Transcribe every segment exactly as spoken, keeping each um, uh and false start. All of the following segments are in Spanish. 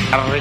tardes.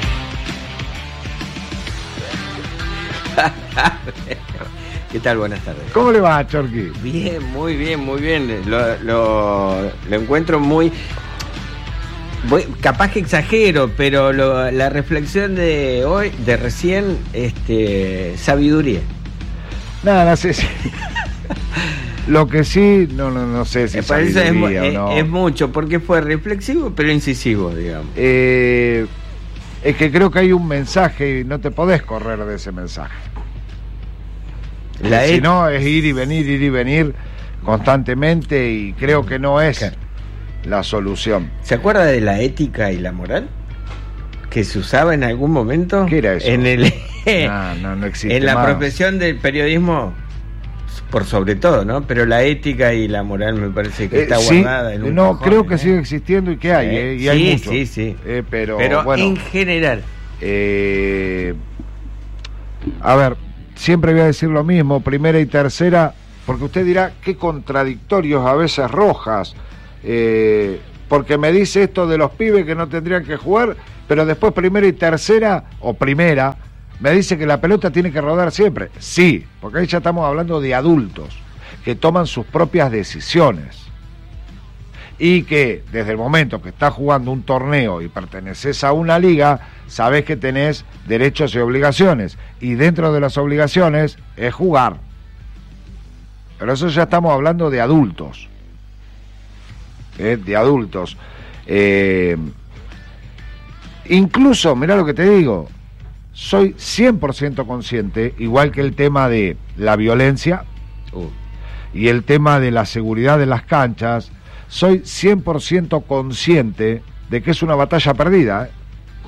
¿Qué tal? Buenas tardes. ¿Cómo le va, Chorqui? Bien, muy bien, muy bien. Lo, lo, lo encuentro muy... Voy, capaz que exagero, pero lo, la reflexión de hoy, de recién, este, sabiduría. Nada, no sé si... Lo que sí, no, no, no sé si sabiduría es, o es, no. Es mucho, porque fue reflexivo, pero incisivo, digamos. Eh, es que creo que hay un mensaje y no te podés correr de ese mensaje. La si et... no, es ir y venir, ir y venir constantemente, y creo que no es claro. la solución. ¿Se acuerda de la ética y la moral? ¿Que se usaba en algún momento? ¿Qué era eso? En el no, no, no existe en la más. profesión del periodismo, por sobre todo, ¿no? Pero la ética y la moral me parece que está eh, sí, guardada en un no, cajón, creo que ¿eh? sigue existiendo y que hay, eh, y sí, hay mucho. Sí, sí, eh, pero, pero bueno, en general. Eh, a ver, siempre voy a decir lo mismo, primera y tercera, porque usted dirá, qué contradictorios a veces Rojas, eh, porque me dice esto de los pibes que no tendrían que jugar, pero después primera y tercera, o primera, me dice que la pelota tiene que rodar siempre. Sí, porque ahí ya estamos hablando de adultos que toman sus propias decisiones y que desde el momento que estás jugando un torneo y perteneces a una liga, sabés que tenés derechos y obligaciones, y dentro de las obligaciones es jugar. Pero eso ya estamos hablando de adultos, ¿eh? de adultos. Eh, incluso, mirá lo que te digo, soy cien por ciento consciente, igual que el tema de la violencia uh, y el tema de la seguridad de las canchas, soy cien por ciento consciente de que es una batalla perdida, ¿eh?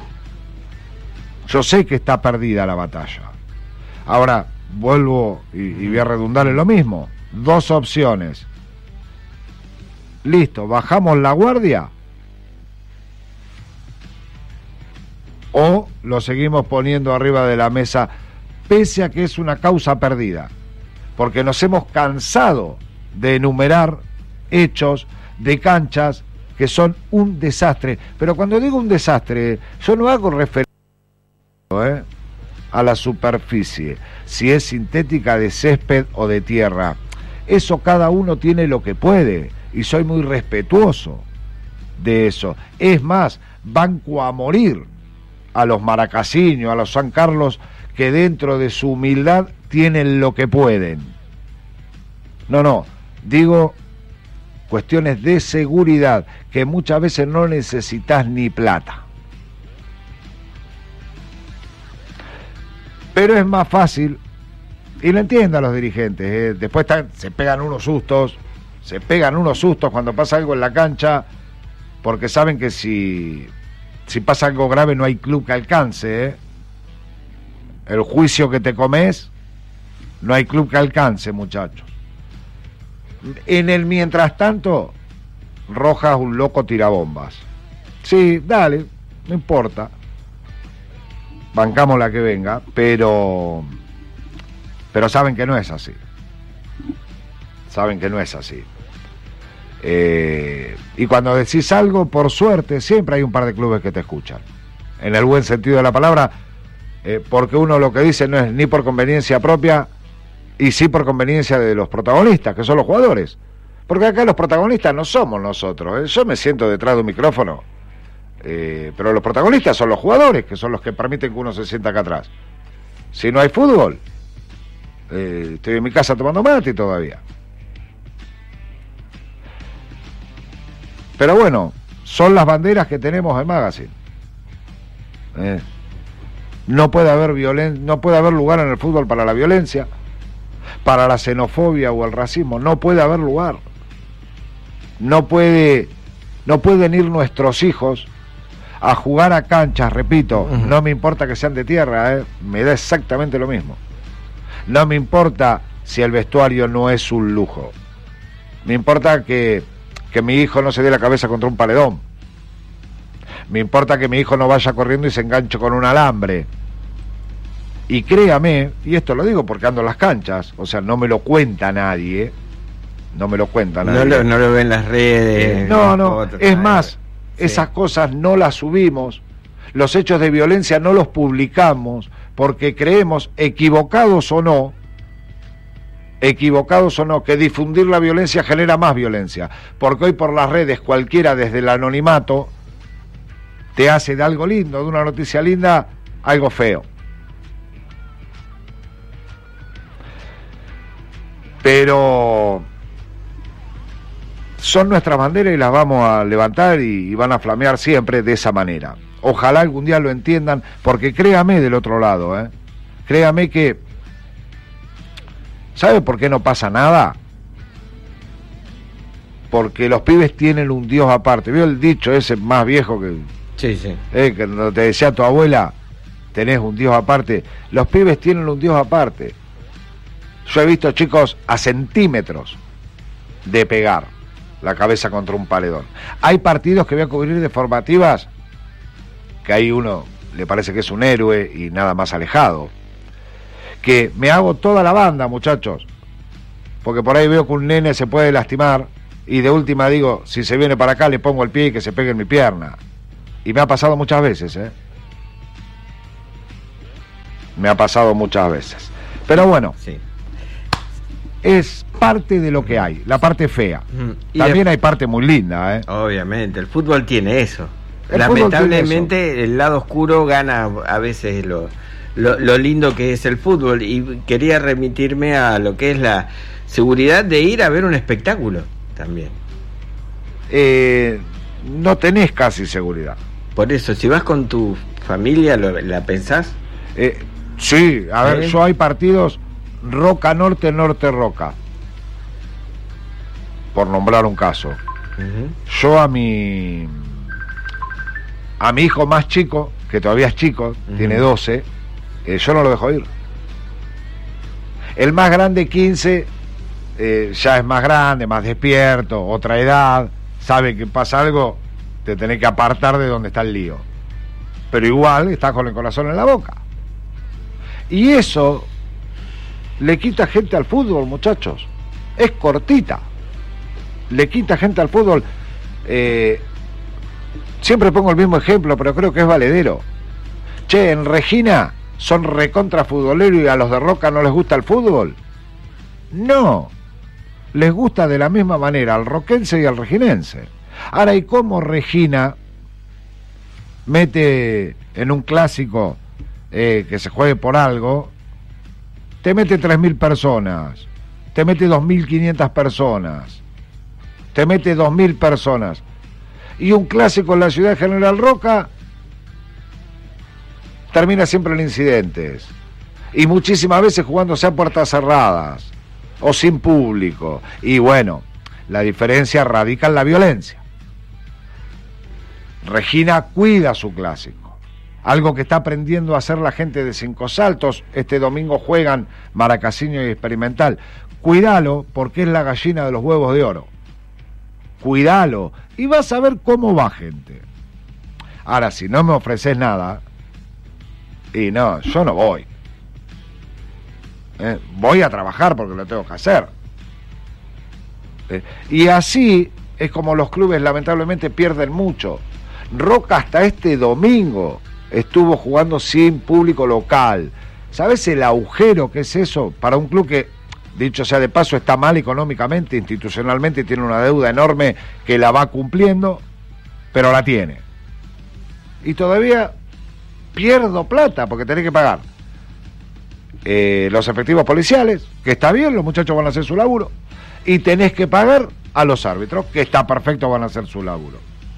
Yo sé que está perdida la batalla. Ahora, vuelvo y, y voy a redundar en lo mismo. Dos opciones. Listo, bajamos la guardia o lo seguimos poniendo arriba de la mesa, pese a que es una causa perdida, porque nos hemos cansado de enumerar hechos de canchas que son un desastre. Pero cuando digo un desastre, yo no hago referencia ¿eh? a la superficie, si es sintética, de césped o de tierra. Eso cada uno tiene lo que puede, y soy muy respetuoso de eso. Es más, banco a morir a los Maracasiños, a los San Carlos, que dentro de su humildad tienen lo que pueden. No, no, digo cuestiones de seguridad, que muchas veces no necesitas ni plata. Pero es más fácil, y lo entiendo a los dirigentes, ¿eh? Después están, se pegan unos sustos, se pegan unos sustos cuando pasa algo en la cancha, porque saben que si, si pasa algo grave no hay club que alcance, ¿eh? El juicio que te comes, no hay club que alcance, muchachos. En el mientras tanto, Rojas un loco tirabombas. Sí, dale, no importa. Bancamos la que venga, pero pero saben que no es así. Saben que no es así. Eh, y cuando decís algo, por suerte, siempre hay un par de clubes que te escuchan. En el buen sentido de la palabra, eh, porque uno lo que dice no es ni por conveniencia propia, y sí por conveniencia de los protagonistas, que son los jugadores. Porque acá los protagonistas no somos nosotros, ¿eh? Yo me siento detrás de un micrófono, eh, pero los protagonistas son los jugadores, que son los que permiten que uno se sienta acá atrás. Si no hay fútbol, eh, estoy en mi casa tomando mate todavía. Pero bueno, son las banderas que tenemos en Magazine. Eh, no puede haber violen- no puede haber lugar en el fútbol para la violencia, para la xenofobia o el racismo. No puede haber lugar. No puede, no pueden ir nuestros hijos a jugar a canchas, repito, uh-huh. No me importa que sean de tierra, ¿eh? Me da exactamente lo mismo. No me importa si el vestuario no es un lujo. Me importa que, que mi hijo no se dé la cabeza contra un paredón. Me importa que mi hijo no vaya corriendo y se enganche con un alambre. Y créame, y esto lo digo porque ando en las canchas, o sea, no me lo cuenta nadie, no me lo cuenta nadie. No lo, no lo ven las redes. Eh, no, no, fotos, es nada. más, Sí. Esas cosas no las subimos, Los hechos de violencia no los publicamos porque creemos, equivocados o no, equivocados o no, que difundir la violencia genera más violencia, porque hoy por las redes cualquiera desde el anonimato te hace de algo lindo, de una noticia linda, algo feo. Pero son nuestras banderas y las vamos a levantar y, y van a flamear siempre de esa manera. Ojalá algún día lo entiendan, porque créame del otro lado, ¿eh? Créame que... ¿Sabe por qué no pasa nada? Porque los pibes tienen un Dios aparte. ¿Vio el dicho ese más viejo que... Sí, sí. Eh, que no te decía tu abuela, tenés un Dios aparte. Los pibes tienen un Dios aparte. Yo he visto chicos a centímetros de pegar la cabeza contra un paredón. Hay partidos que voy a cubrir de formativas que hay uno le parece que es un héroe y nada más alejado. Que me hago toda la banda, muchachos, porque por ahí veo que un nene se puede lastimar y de última digo, si se viene para acá le pongo el pie y que se pegue en mi pierna. Y me ha pasado muchas veces, ¿eh? Me ha pasado muchas veces. Pero bueno, sí. Es parte de lo que hay, la parte fea. Mm. También de... hay parte muy linda, ¿eh? Obviamente, el fútbol tiene eso. El Lamentablemente tiene eso. El lado oscuro gana a veces lo, lo, lo lindo que es el fútbol. Y quería remitirme a lo que es la seguridad de ir a ver un espectáculo también. Eh, no tenés casi seguridad. Por eso, si vas con tu familia, ¿lo, ¿la pensás? Eh, sí, a ver, ¿Eh? yo hay partidos... Roca Norte, Norte Roca, por nombrar un caso. Uh-huh. Yo a mi a mi hijo más chico, que todavía es chico, uh-huh. tiene doce, eh, yo no lo dejo ir. El más grande, quince, eh, ya es más grande, más despierto, otra edad, sabe que pasa algo, te tenés que apartar de donde está el lío. Pero igual estás con el corazón en la boca. Y eso le quita gente al fútbol, muchachos. Es cortita. Le quita gente al fútbol. Eh, siempre pongo el mismo ejemplo, pero creo que es valedero. Che, en Regina son recontra futboleros y a los de Roca no les gusta el fútbol. No. Les gusta de la misma manera al roquense y al reginense. Ahora, ¿y cómo Regina mete en un clásico eh, que se juegue por algo? Te mete tres mil personas, te mete dos mil quinientas personas, te mete dos mil personas. Y un clásico en la ciudad de General Roca termina siempre en incidentes. Y muchísimas veces jugándose a puertas cerradas o sin público. Y bueno, la diferencia radica en la violencia. Regina cuida su clásico. Algo que está aprendiendo a hacer la gente de Cinco Saltos. Este domingo juegan Maracasinho y Experimental. Cuídalo, porque es la gallina de los huevos de oro. Cuídalo. Y vas a ver cómo va, gente. Ahora, si no me ofreces nada, y no, yo no voy. Eh, voy a trabajar porque lo tengo que hacer. Eh, y así es como los clubes lamentablemente pierden mucho. Roca hasta este domingo estuvo jugando sin público local. ¿Sabes el agujero que es eso para un club que, dicho sea de paso, está mal económicamente, institucionalmente, tiene una deuda enorme que la va cumpliendo, pero la tiene? Y todavía pierdo plata porque tenés que pagar eh, los efectivos policiales, que está bien, los muchachos van a hacer su laburo, y tenés que pagar a los árbitros, que está perfecto, van a hacer su laburo.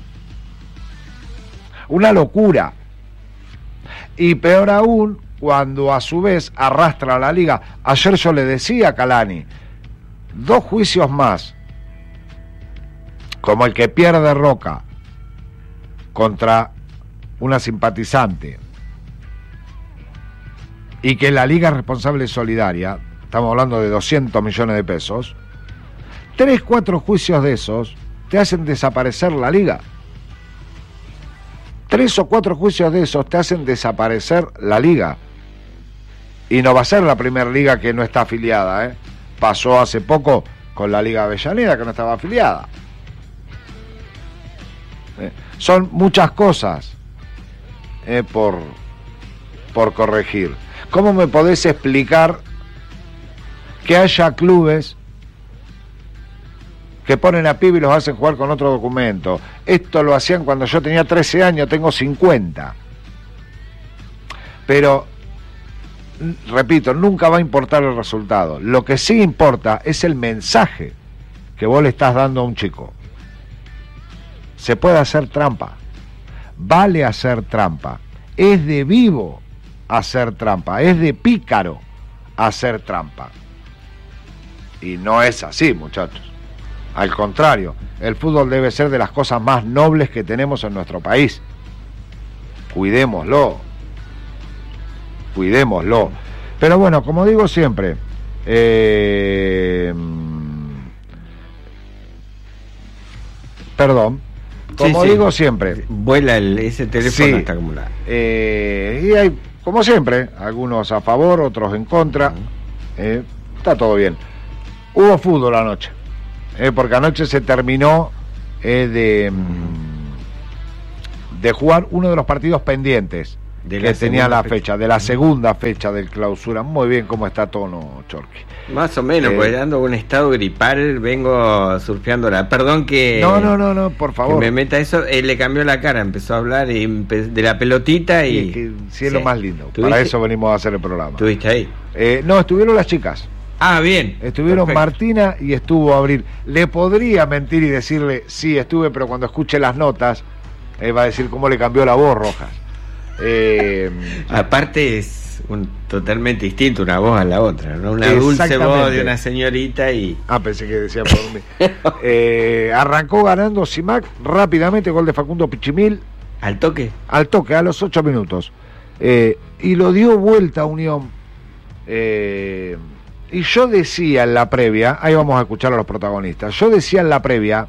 Una locura. Y peor aún, cuando a su vez arrastra a la liga. Ayer yo le decía a Calani, dos juicios más, como el que pierde Roca contra una simpatizante, y que la liga responsable solidaria, estamos hablando de doscientos millones de pesos, tres, cuatro juicios de esos te hacen desaparecer la liga. Tres o cuatro juicios de esos te hacen desaparecer la liga. Y no va a ser la primera liga que no está afiliada, ¿eh? Pasó hace poco con la Liga Avellaneda, que no estaba afiliada. ¿Eh? Son muchas cosas eh, por, por corregir. ¿Cómo me podés explicar que haya clubes que ponen a pibe y los hacen jugar con otro documento? Esto lo hacían cuando yo tenía trece años, tengo cincuenta. Pero, repito, nunca va a importar el resultado. Lo que sí importa es el mensaje que vos le estás dando a un chico. Se puede hacer trampa, vale hacer trampa, es de vivo hacer trampa, es de pícaro hacer trampa. Y no es así, muchachos. Al contrario, el fútbol debe ser de las cosas más nobles que tenemos en nuestro país. Cuidémoslo, cuidémoslo. Pero bueno, como digo siempre, eh, perdón, como sí, sí. digo siempre, vuela el, ese teléfono sí, está acumulado. Eh, y hay, como siempre, algunos a favor, otros en contra. Uh-huh. eh, está todo bien. Hubo fútbol anoche, eh, porque anoche se terminó eh, de, de jugar uno de los partidos pendientes de que tenía la fecha, fecha, de la segunda fecha del clausura. Muy bien, ¿cómo está tono, Chorqui? Más o menos, eh, pues ando un estado gripal, vengo surfeando la... Perdón que... No, no, no, no, por favor. Que me meta eso, él le cambió la cara, empezó a hablar y empe- de la pelotita y... Sí, que, sí, es lo más lindo, para eso venimos a hacer el programa. ¿Estuviste ahí? Eh, no, estuvieron las chicas. Ah, bien. Estuvieron perfecto. Martina y estuvo Abril. Le podría mentir y decirle, sí, estuve, pero cuando escuche las notas, eh, va a decir cómo le cambió la voz, Rojas. Eh, Aparte es un, totalmente distinto una voz a la otra, ¿no? Una dulce voz de una señorita y... Ah, pensé que decía por mí. eh, arrancó ganando Simac rápidamente, gol de Facundo Pichimil. ¿Al toque? Al toque, a los ocho minutos. Eh, y lo dio vuelta a Unión. Eh, y yo decía en la previa, ahí vamos a escuchar a los protagonistas, yo decía en la previa,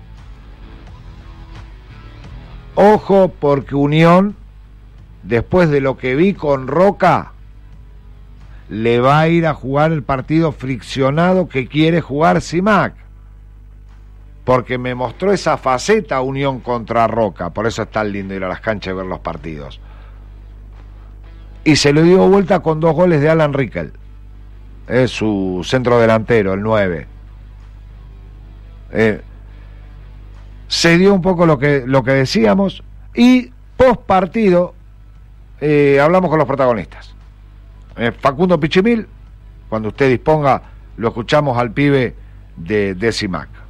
ojo porque Unión, después de lo que vi con Roca, le va a ir a jugar el partido friccionado que quiere jugar Simac, porque me mostró esa faceta Unión contra Roca, por eso es tan lindo ir a las canchas y ver los partidos. Y se le dio vuelta con dos goles de Alan Riquel, es su centro delantero, el nueve. Eh, se dio un poco lo que, lo que decíamos, y post partido Eh, hablamos con los protagonistas. Eh, Facundo Pichimil, cuando usted disponga, lo escuchamos al pibe de, de Simac.